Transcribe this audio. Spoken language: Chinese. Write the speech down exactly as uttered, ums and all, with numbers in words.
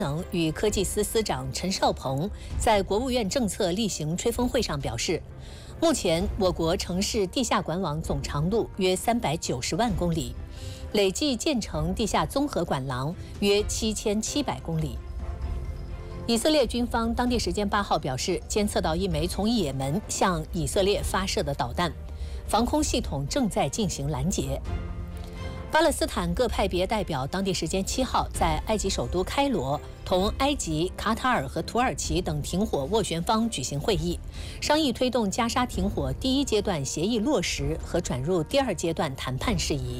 能与科技司司长陈少鹏在国务院政策例行吹风会上表示，目前我国城市地下管网总长度约三百九十万公里，累计建成地下综合管廊约七千七百公里。以色列军方当地时间八号表示，监测到一枚从也门向以色列发射的导弹，防空系统正在进行拦截。 巴勒斯坦各派别代表当地时间七号在埃及首都开罗同埃及、卡塔尔和土耳其等停火斡旋方举行会议，商议推动加沙停火第一阶段协议落实和转入第二阶段谈判事宜。